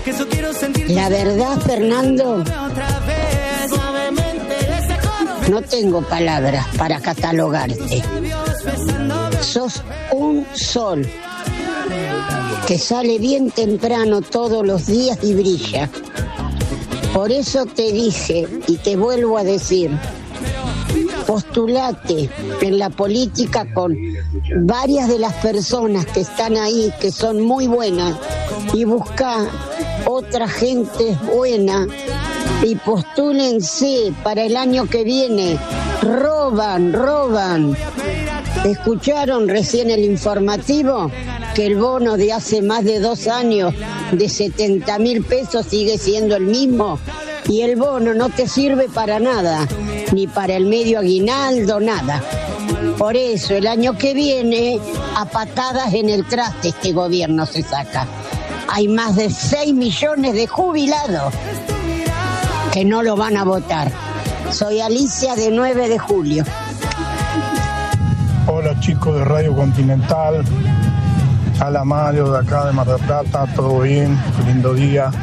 La verdad, Fernando, no tengo palabras para catalogarte. Sos un sol que sale bien temprano todos los días y brilla. Por eso te dije y te vuelvo a decir, postulate en la política con varias de las personas que están ahí, que son muy buenas, y busca otra gente buena y postúlense para el año que viene. Roban. ¿Escucharon recién el informativo? Que el bono de hace más de 2 años de 70.000 pesos sigue siendo el mismo, y el bono no te sirve para nada, ni para el medio aguinaldo, nada. Por eso el año que viene a patadas en el traste este gobierno se saca. Hay más de 6 millones de jubilados que no lo van a votar. Soy Alicia de 9 de julio. Hola chicos de Radio Continental, Ala Mario de acá de Mar del Plata, todo bien, lindo día.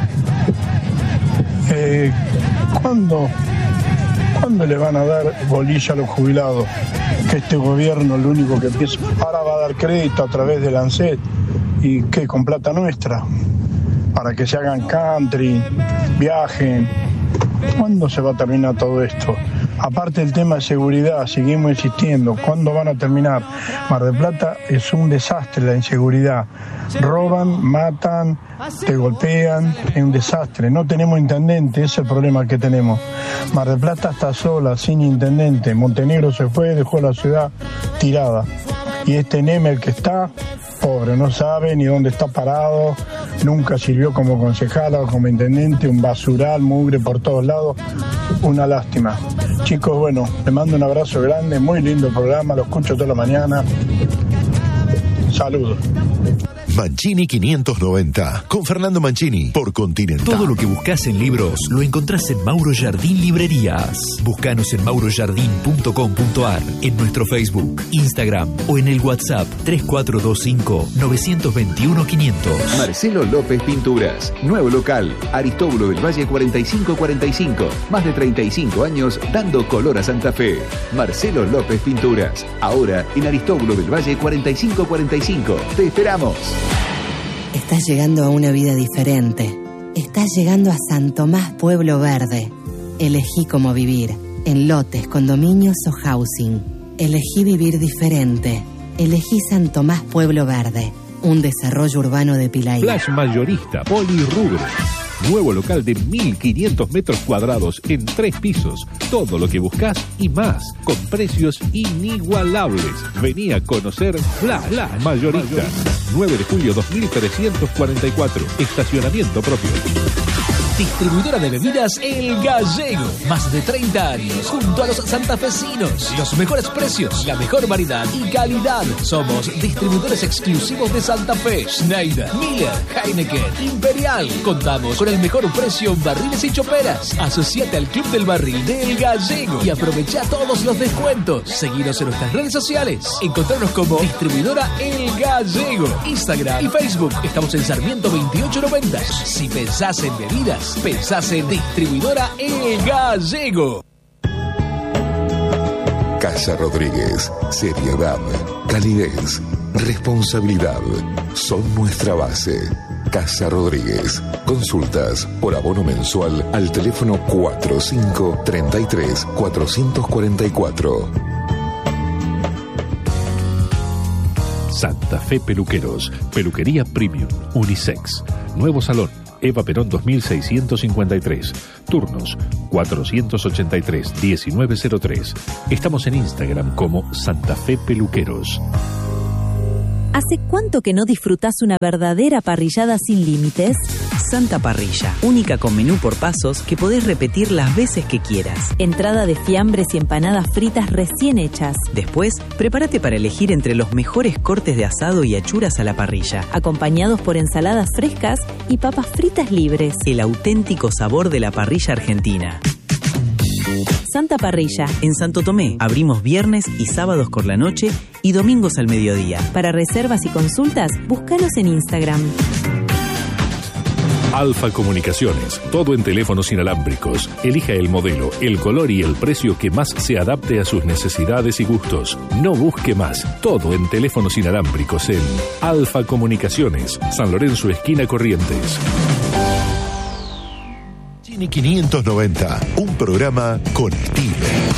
¿Cuándo le van a dar bolilla a los jubilados? Que este gobierno lo único que piensa, ahora va a dar crédito a través del ANSET, y que con plata nuestra, para que se hagan country, viajen. ¿Cuándo se va a terminar todo esto? Aparte del tema de seguridad, seguimos insistiendo, ¿cuándo van a terminar? Mar del Plata es un desastre la inseguridad. Roban, matan, te golpean, es un desastre. No tenemos intendente, ese es el problema que tenemos. Mar del Plata está sola, sin intendente. Montenegro se fue, dejó la ciudad tirada. Y este Neme, el que está, pobre, no sabe ni dónde está parado, nunca sirvió como concejala o como intendente, un basural, mugre por todos lados, una lástima. Chicos, bueno, les mando un abrazo grande, muy lindo el programa, lo escucho toda la mañana. Saludos. Mancini 590, con Fernando Mancini, por Continental. Todo lo que buscas en libros lo encontrás en Mauro Jardín Librerías. Búscanos en maurojardín.com.ar, en nuestro Facebook, Instagram o en el WhatsApp 3425-921-500. Marcelo López Pinturas, nuevo local, Aristóbulo del Valle 4545. Más de 35 años dando color a Santa Fe. Marcelo López Pinturas, ahora en Aristóbulo del Valle 4545. Te esperamos. Estás llegando a una vida diferente. Estás llegando a San Tomás Pueblo Verde. Elegí cómo vivir, en lotes, condominios o housing. Elegí vivir diferente. Elegí San Tomás Pueblo Verde, un desarrollo urbano de Pilaí. Flash Mayorista Polirrubro. Nuevo local de 1.500 metros cuadrados en 3 pisos. Todo lo que buscas y más, con precios inigualables. Vení a conocer Flash Mayorista. 9 de julio 2344. Estacionamiento propio. Distribuidora de bebidas El Gallego. Más de 30 años junto a los santafesinos. Los mejores precios, la mejor variedad y calidad. Somos distribuidores exclusivos de Santa Fe. Schneider, Miller, Heineken, Imperial. Contamos con el mejor precio en barriles y choperas. Asociate al Club del Barril de El Gallego y aprovecha todos los descuentos. Seguinos en nuestras redes sociales. Encontrarnos como Distribuidora El Gallego. Instagram y Facebook. Estamos en Sarmiento 2890. Si pensás en bebidas, pensás en Distribuidora El Gallego. Casa Rodríguez, seriedad, calidez, responsabilidad, son nuestra base. Casa Rodríguez, consultas por abono mensual al teléfono 4533-444. Santa Fe Peluqueros, peluquería premium, unisex, nuevo salón, Eva Perón 2653. Turnos 483-1903. Estamos en Instagram como Santa Fe Peluqueros. ¿Hace cuánto que no disfrutás una verdadera parrillada sin límites? Santa Parrilla, única con menú por pasos que podés repetir las veces que quieras. Entrada de fiambres y empanadas fritas recién hechas. Después, prepárate para elegir entre los mejores cortes de asado y achuras a la parrilla, acompañados por ensaladas frescas y papas fritas libres. El auténtico sabor de la parrilla argentina. Santa Parrilla. En Santo Tomé, abrimos viernes y sábados por la noche y domingos al mediodía. Para reservas y consultas, búscanos en Instagram. Alfa Comunicaciones, todo en teléfonos inalámbricos. Elija el modelo, el color y el precio que más se adapte a sus necesidades y gustos. No busque más, todo en teléfonos inalámbricos en Alfa Comunicaciones, San Lorenzo, esquina Corrientes. Gini 590, un programa con estilo.